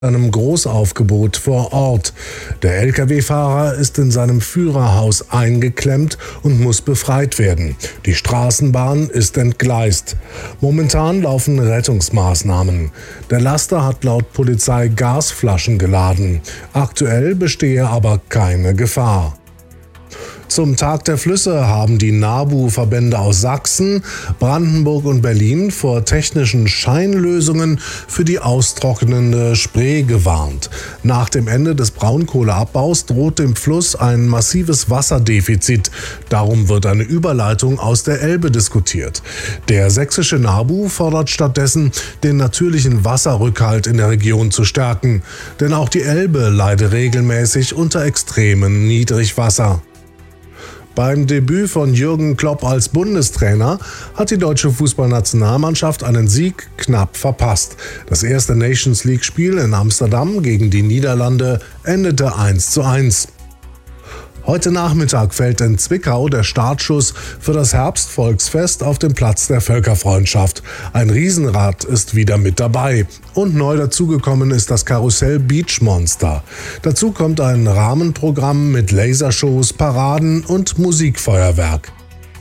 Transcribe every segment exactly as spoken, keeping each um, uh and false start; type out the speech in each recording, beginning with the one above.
einem Großaufgebot vor Ort. Der L K W-Fahrer ist in seinem Führerhaus eingeklemmt und muss befreit werden. Die Straßenbahn ist entgleist. Momentan laufen Rettungsmaßnahmen. Der Laster hat laut Polizei Gasflaschen geladen. Aktuell bestehe aber keine Gefahr. Zum Tag der Flüsse haben die NABU-Verbände aus Sachsen, Brandenburg und Berlin vor technischen Scheinlösungen für die austrocknende Spree gewarnt. Nach dem Ende des Braunkohleabbaus droht dem Fluss ein massives Wasserdefizit. Darum wird eine Überleitung aus der Elbe diskutiert. Der sächsische NABU fordert stattdessen, den natürlichen Wasserrückhalt in der Region zu stärken. Denn auch die Elbe leide regelmäßig unter extremem Niedrigwasser. Beim Debüt von Jürgen Klopp als Bundestrainer hat die deutsche Fußballnationalmannschaft einen Sieg knapp verpasst. Das erste Nations-League-Spiel in Amsterdam gegen die Niederlande endete eins zu eins. Heute Nachmittag fällt in Zwickau der Startschuss für das Herbstvolksfest auf dem Platz der Völkerfreundschaft. Ein Riesenrad ist wieder mit dabei. Und neu dazugekommen ist das Karussell Beach Monster. Dazu kommt ein Rahmenprogramm mit Lasershows, Paraden und Musikfeuerwerk.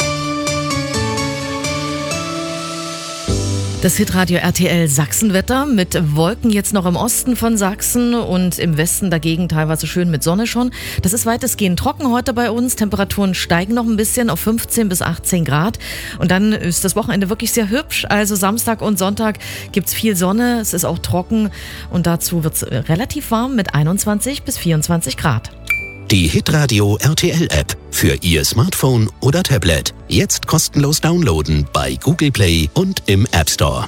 Das Hitradio R T L Sachsenwetter mit Wolken jetzt noch im Osten von Sachsen und im Westen dagegen teilweise schön mit Sonne schon. Das ist weitestgehend trocken heute bei uns. Temperaturen steigen noch ein bisschen auf fünfzehn bis achtzehn Grad. Und dann ist das Wochenende wirklich sehr hübsch. Also Samstag und Sonntag gibt's viel Sonne. Es ist auch trocken und dazu wird's relativ warm mit einundzwanzig bis vierundzwanzig Grad. Die Hitradio R T L-App für Ihr Smartphone oder Tablet. Jetzt kostenlos downloaden bei Google Play und im App Store.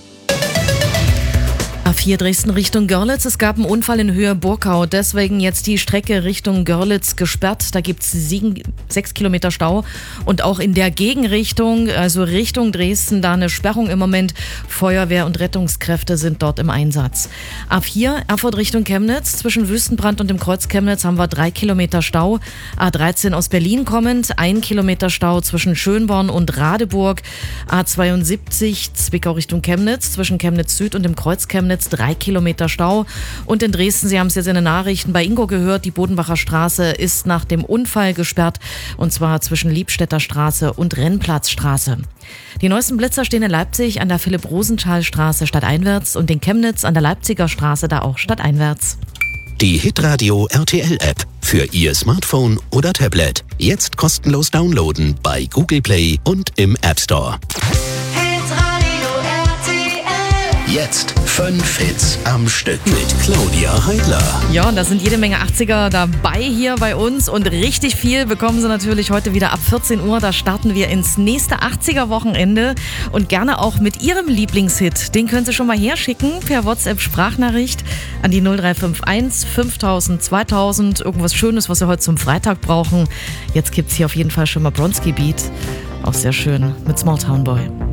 A vier Dresden Richtung Görlitz. Es gab einen Unfall in Höhe Burkau. Deswegen jetzt die Strecke Richtung Görlitz gesperrt. Da gibt es sechs Kilometer Stau. Und auch in der Gegenrichtung, also Richtung Dresden, da eine Sperrung im Moment. Feuerwehr und Rettungskräfte sind dort im Einsatz. A vier Erfurt Richtung Chemnitz. Zwischen Wüstenbrand und dem Kreuz Chemnitz haben wir drei Kilometer Stau. A dreizehn aus Berlin kommend. Ein Kilometer Stau zwischen Schönborn und Radeburg. A zweiundsiebzig Zwickau Richtung Chemnitz. Zwischen Chemnitz Süd und dem Kreuz Chemnitz. Drei Kilometer Stau. Und in Dresden, Sie haben es jetzt in den Nachrichten bei Ingo gehört, die Bodenbacher Straße ist nach dem Unfall gesperrt. Und zwar zwischen Liebstädter Straße und Rennplatzstraße. Die neuesten Blitzer stehen in Leipzig an der Philipp-Rosenthal-Straße stadteinwärts und in Chemnitz an der Leipziger Straße da auch stadteinwärts. Die Hitradio R T L-App für Ihr Smartphone oder Tablet. Jetzt kostenlos downloaden bei Google Play und im App Store. Jetzt fünf Hits am Stück mit Claudia Heidler. Ja, und da sind jede Menge achtziger dabei hier bei uns und richtig viel bekommen Sie natürlich heute wieder ab vierzehn Uhr. Da starten wir ins nächste achtziger-Wochenende und gerne auch mit Ihrem Lieblingshit. Den können Sie schon mal herschicken per WhatsApp-Sprachnachricht an die null drei fünf eins fünftausend zweitausend. Irgendwas Schönes, was Sie heute zum Freitag brauchen. Jetzt gibt's hier auf jeden Fall schon mal Bronski Beat. Auch sehr schön mit Small Town Boy.